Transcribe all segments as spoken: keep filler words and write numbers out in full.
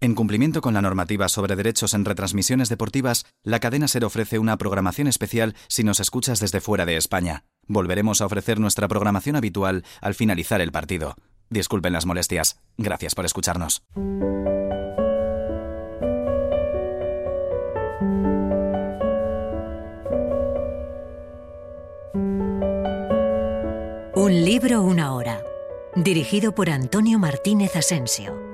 En cumplimiento con la normativa sobre derechos en retransmisiones deportivas, la cadena SER ofrece una programación especial si nos escuchas desde fuera de España. Volveremos a ofrecer nuestra programación habitual al finalizar el partido. Disculpen las molestias. Gracias por escucharnos. Un libro, una hora. Dirigido por Antonio Martínez Asensio.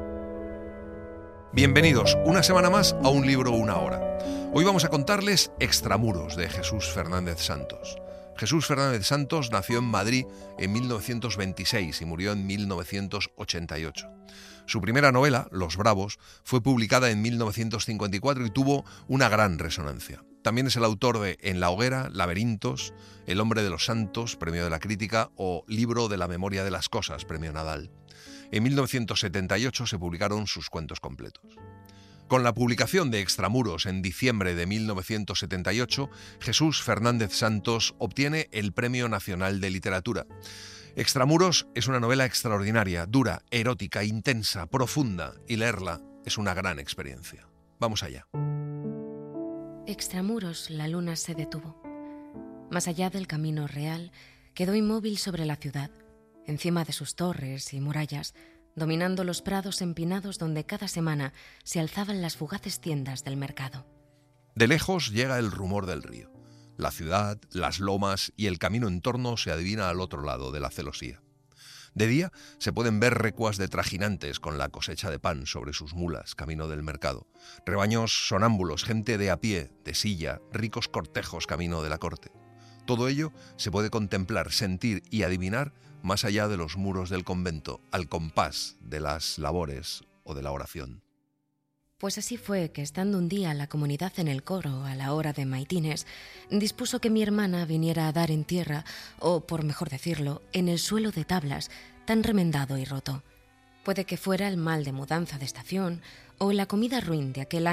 Bienvenidos una semana más a Un libro, una hora. Hoy vamos a contarles Extramuros, de Jesús Fernández Santos. Jesús Fernández Santos nació en Madrid en mil novecientos veintiséis y murió en mil novecientos ochenta y ocho. Su primera novela, Los Bravos, fue publicada en mil novecientos cincuenta y cuatro y tuvo una gran resonancia. También es el autor de En la hoguera, Laberintos, El hombre de los santos, premio de la crítica, o Libro de la memoria de las cosas, premio Nadal. En mil novecientos setenta y ocho se publicaron sus cuentos completos. Con la publicación de Extramuros en diciembre de mil novecientos setenta y ocho, Jesús Fernández Santos obtiene el Premio Nacional de Literatura. Extramuros es una novela extraordinaria, dura, erótica, intensa, profunda, y leerla es una gran experiencia. Vamos allá. Extramuros, la luna se detuvo. Más allá del camino real, quedó inmóvil sobre la ciudad, encima de sus torres y murallas, dominando los prados empinados donde cada semana se alzaban las fugaces tiendas del mercado. De lejos llega el rumor del río. La ciudad, las lomas y el camino en torno se adivina al otro lado de la celosía. De día se pueden ver recuas de trajinantes con la cosecha de pan sobre sus mulas, camino del mercado. Rebaños sonámbulos, gente de a pie, de silla, ricos cortejos, camino de la corte. Todo ello se puede contemplar, sentir y adivinar más allá de los muros del convento, al compás de las labores o de la oración. Pues así fue que, estando un día la comunidad en el coro a la hora de maitines, dispuso que mi hermana viniera a dar en tierra, o por mejor decirlo, en el suelo de tablas, tan remendado y roto. Puede que fuera el mal de mudanza de estación, o la comida ruin de aquel año